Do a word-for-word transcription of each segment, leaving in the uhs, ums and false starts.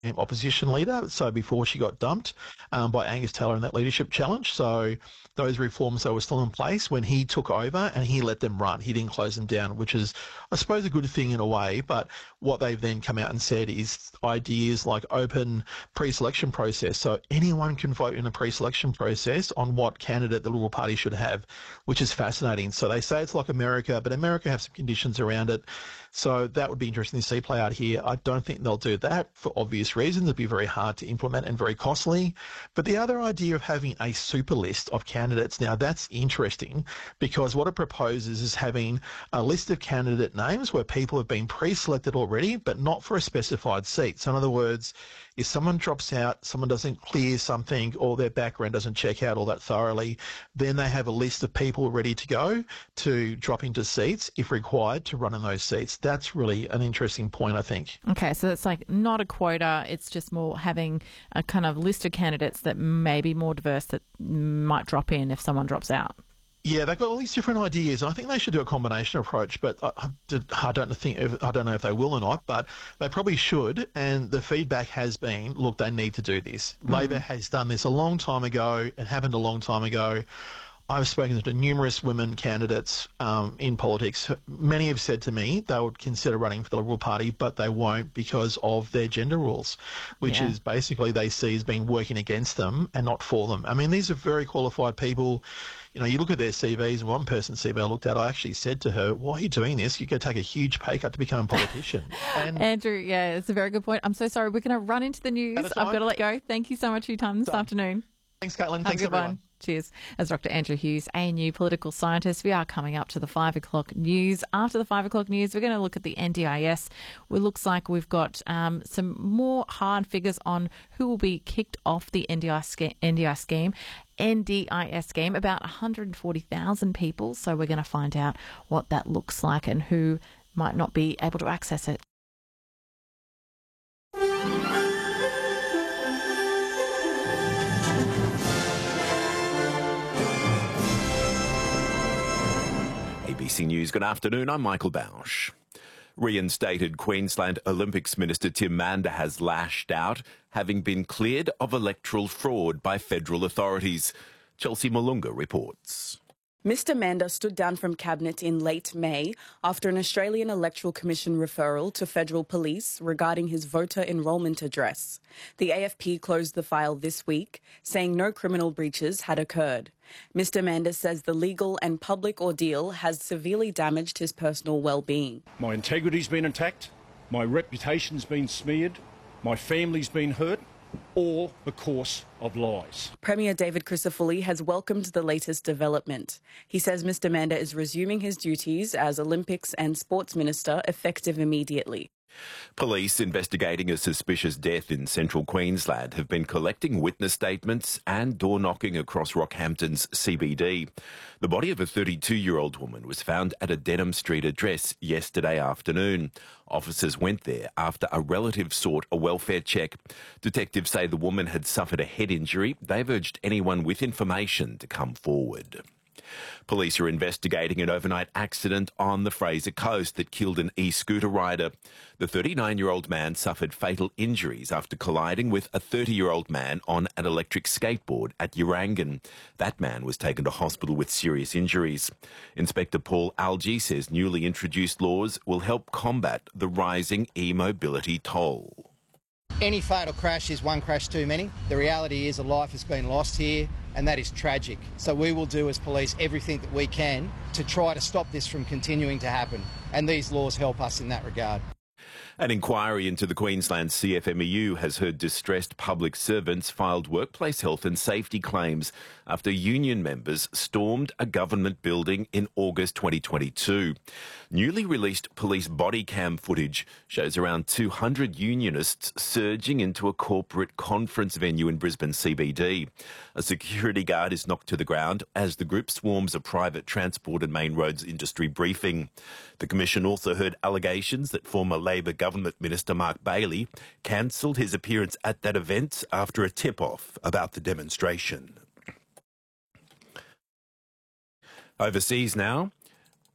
opposition leader, so before she got dumped um, by Angus Taylor in that leadership challenge. So those reforms that were still in place when he took over, and he let them run. He didn't close them down, which is, I suppose, a good thing in a way. But what they've then come out and said is ideas like open pre-selection process. So anyone can vote in a pre-selection process on what candidate the Liberal Party should have, which is fascinating. So they say it's like America, but America has some conditions around it. So that would be interesting to see play out here. I don't think they'll do that for obvious reasons. It'd be very hard to implement and very costly. But the other idea of having a super list of candidates, now that's interesting, because what it proposes is having a list of candidate names where people have been pre-selected already, but not for a specified seat. So in other words, if someone drops out, someone doesn't clear something, or their background doesn't check out all that thoroughly, then they have a list of people ready to go to drop into seats if required to run in those seats. That's really an interesting point, I think. Okay, so it's like not a quota, it's just more having a kind of list of candidates that may be more diverse that might drop in if someone drops out. Yeah, they've got all these different ideas. I think they should do a combination approach, but I, I don't think I don't know if they will or not. But they probably should. And the feedback has been, look, they need to do this. Mm. Labor has done this a long time ago. It happened a long time ago. I've spoken to numerous women candidates um, in politics. Many have said to me they would consider running for the Liberal Party, but they won't because of their gender rules, which yeah. is basically they see as being working against them and not for them. I mean, these are very qualified people. You know, you look at their C Vs, and one person's C V I looked at, I actually said to her, why are you doing this? You could take a huge pay cut to become a politician. And Andrew, yeah, it's a very good point. I'm so sorry. We're going to run into the news. I've got to let you go. Thank you so much for your time this Done. afternoon. Thanks, Caitlin. Have Thanks, everyone. One. Cheers. As Doctor Andrew Hughes, A N U political scientist, we are coming up to the five o'clock news. After the five o'clock news, we're going to look at the N D I S. It looks like we've got um, some more hard figures on who will be kicked off the N D I S scheme. N D I S scheme. N D I S scheme, about one hundred forty thousand people. So we're going to find out what that looks like and who might not be able to access it. A B C News, good afternoon, I'm Michael Bausch. Reinstated Queensland Olympics Minister Tim Mander has lashed out, having been cleared of electoral fraud by federal authorities. Chelsea Malunga reports. Mister Mander stood down from Cabinet in late May after an Australian Electoral Commission referral to federal police regarding his voter enrolment address. The A F P closed the file this week, saying no criminal breaches had occurred. Mister Mander says the legal and public ordeal has severely damaged his personal well-being. My integrity's been attacked, my reputation's been smeared, my family's been hurt, all because of lies. Premier David Crisafulli has welcomed the latest development. He says Mister Mander is resuming his duties as Olympics and Sports Minister effective immediately. Police investigating a suspicious death in central Queensland have been collecting witness statements and door-knocking across Rockhampton's C B D. The body of a thirty-two-year-old woman was found at a Denham Street address yesterday afternoon. Officers went there after a relative sought a welfare check. Detectives say the woman had suffered a head injury. They've urged anyone with information to come forward. Police are investigating an overnight accident on the Fraser Coast that killed an e-scooter rider. The thirty-nine-year-old man suffered fatal injuries after colliding with a thirty-year-old man on an electric skateboard at Urangan. That man was taken to hospital with serious injuries. Inspector Paul Algie says newly introduced laws will help combat the rising e-mobility toll. Any fatal crash is one crash too many. The reality is a life has been lost here, and that is tragic. So we will do as police everything that we can to try to stop this from continuing to happen, and these laws help us in that regard. An inquiry into the Queensland C F M E U has heard distressed public servants filed workplace health and safety claims after union members stormed a government building in August twenty twenty-two. Newly released police body cam footage shows around two hundred unionists surging into a corporate conference venue in Brisbane C B D. A security guard is knocked to the ground as the group swarms a private transport and main roads industry briefing. The Commission also heard allegations that former Labor Government Minister Mark Bailey cancelled his appearance at that event after a tip-off about the demonstration. Overseas now.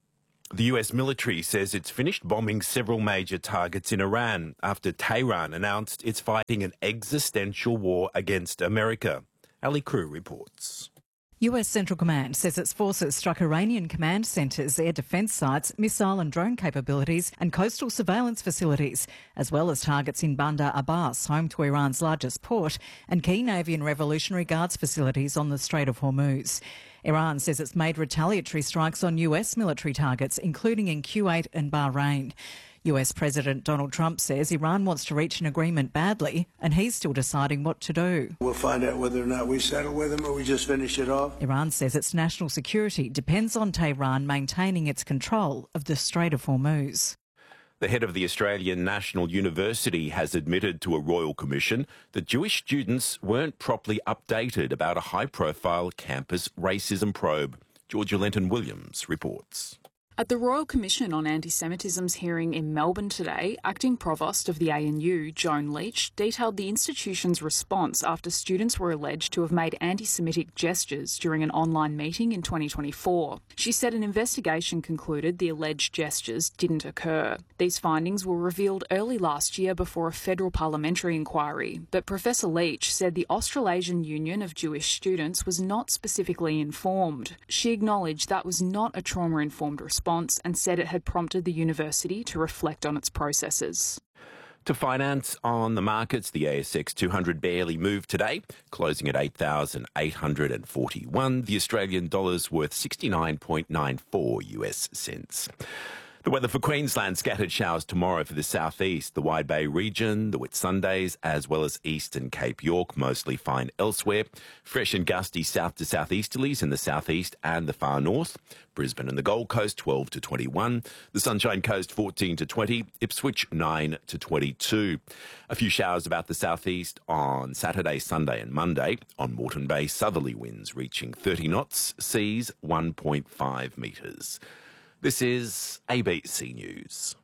The U S military says it's finished bombing several major targets in Iran after Tehran announced it's fighting an existential war against America. Ali Crew reports. U S Central Command says its forces struck Iranian command centres, air defence sites, missile and drone capabilities and coastal surveillance facilities, as well as targets in Bandar Abbas, home to Iran's largest port, and key Navy and Revolutionary Guards facilities on the Strait of Hormuz. Iran says it's made retaliatory strikes on U S military targets, including in Kuwait and Bahrain. U S President Donald Trump says Iran wants to reach an agreement badly and he's still deciding what to do. We'll find out whether or not we settle with them or we just finish it off. Iran says its national security depends on Tehran maintaining its control of the Strait of Hormuz. The head of the Australian National University has admitted to a royal commission that Jewish students weren't properly updated about a high-profile campus racism probe. Georgia Lenton-Williams reports. At the Royal Commission on Anti-Semitism's hearing in Melbourne today, Acting Provost of the A N U, Joan Leach, detailed the institution's response after students were alleged to have made anti-Semitic gestures during an online meeting in twenty twenty-four. She said an investigation concluded the alleged gestures didn't occur. These findings were revealed early last year before a federal parliamentary inquiry, but Professor Leach said the Australasian Union of Jewish Students was not specifically informed. She acknowledged that was not a trauma-informed response and said it had prompted the university to reflect on its processes. To finance on the markets, the A S X two hundred barely moved today, closing at eight thousand eight hundred forty-one. The Australian dollar's worth sixty-nine point nine four U S cents. The weather for Queensland: scattered showers tomorrow for the southeast, the Wide Bay region, the Whitsundays, as well as eastern Cape York, mostly fine elsewhere. Fresh and gusty south to southeasterlies in the southeast and the far north. Brisbane and the Gold Coast twelve to twenty-one. The Sunshine Coast fourteen to twenty. Ipswich nine to twenty-two. A few showers about the southeast on Saturday, Sunday and Monday. On Moreton Bay, southerly winds reaching thirty knots, seas one point five metres. This is A B C News.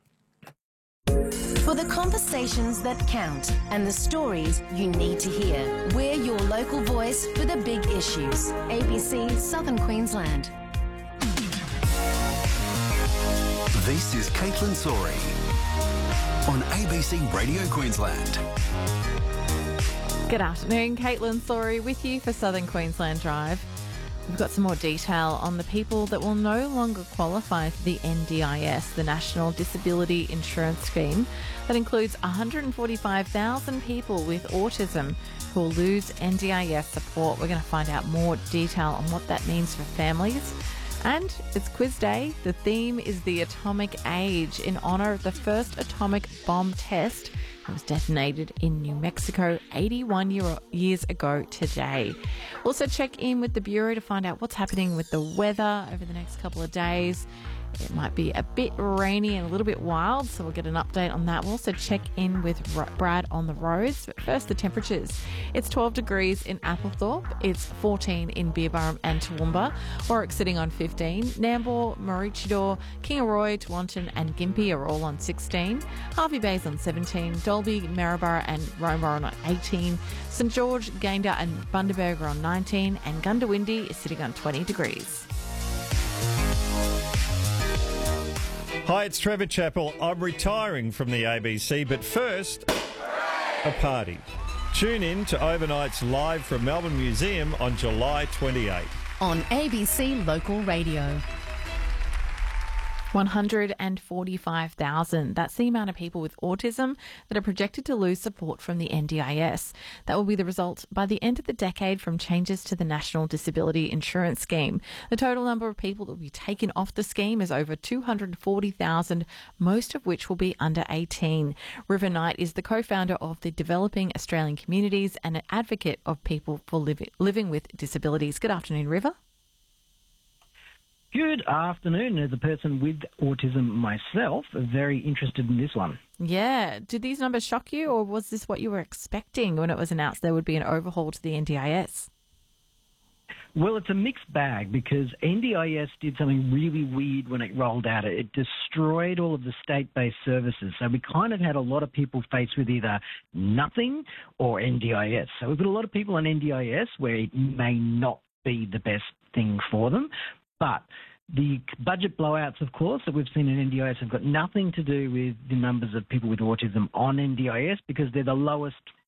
For the conversations that count and the stories you need to hear, we're your local voice for the big issues. A B C Southern Queensland. This is Caitlin Sori on A B C Radio Queensland. Good afternoon, Caitlin Sori with you for Southern Queensland Drive. We've got some more detail on the people that will no longer qualify for the N D I S, the National Disability Insurance Scheme. That includes one hundred forty-five thousand people with autism who will lose N D I S support. We're going to find out more detail on what that means for families. And it's quiz day. The theme is the atomic age in honour of the first atomic bomb test. It was detonated in New Mexico eighty-one year, years ago today. Also check in with the Bureau to find out what's happening with the weather over the next couple of days. It might be a bit rainy and a little bit wild, so we'll get an update on that. We'll also check in with Brad on the roads. But first, the temperatures. It's twelve degrees in Applethorpe. It's fourteen in Beerburrum and Toowoomba. Warwick sitting on fifteen. Nambour, Maroochydore, Kingaroy, Tewantin and Gympie are all on sixteen. Harvey Bay's on seventeen. Dalby, Maryborough and Roma are on eighteen. St George, Gayndah and Bundaberg are on nineteen. And Gundawindi is sitting on twenty degrees. Hi, it's Trevor Chappell. I'm retiring from the A B C, but first, a party. Tune in to Overnight's Live from Melbourne Museum on July twenty-eighth. On A B C Local Radio. one hundred forty-five thousand. That's the amount of people with autism that are projected to lose support from the N D I S. That will be the result by the end of the decade from changes to the National Disability Insurance Scheme. The total number of people that will be taken off the scheme is over two hundred forty thousand, most of which will be under eighteen. River Knight is the co-founder of the Developing Australian Communities and an advocate of people for living, living with disabilities. Good afternoon, River. Good afternoon. As a person with autism myself, very interested in this one. Yeah. Did these numbers shock you, or was this what you were expecting when it was announced there would be an overhaul to the N D I S? Well, it's a mixed bag because N D I S did something really weird when it rolled out. It destroyed all of the state-based services. So we kind of had a lot of people faced with either nothing or N D I S. So we've got a lot of people on N D I S where it may not be the best thing for them. But The budget blowouts, of course, that we've seen in N D I S have got nothing to do with the numbers of people with autism on N D I S because they're the lowest